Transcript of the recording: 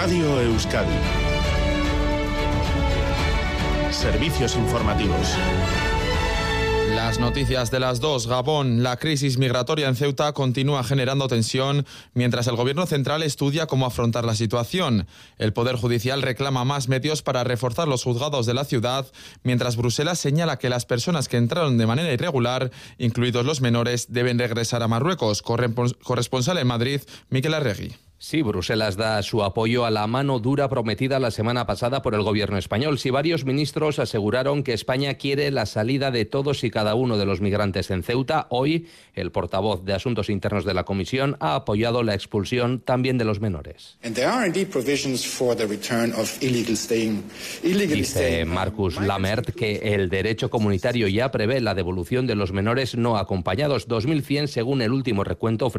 Radio Euskadi. Servicios informativos. Las noticias de las 2. Gabón. La crisis migratoria en Ceuta continúa generando tensión mientras el gobierno central estudia cómo afrontar la situación. El Poder Judicial reclama más medios para reforzar los juzgados de la ciudad, mientras Bruselas señala que las personas que entraron de manera irregular, incluidos los menores, deben regresar a Marruecos. Corresponsal en Madrid, Miquel Arregui. Sí, Bruselas da su apoyo a la mano dura prometida la semana pasada por el gobierno español. Si varios ministros aseguraron que España quiere la salida de todos y cada uno de los migrantes en Ceuta, hoy el portavoz de Asuntos Internos de la Comisión ha apoyado la expulsión también de los menores. Dice Marcus Lammert que el derecho comunitario ya prevé la devolución de los menores no acompañados, 2.100 según el último recuento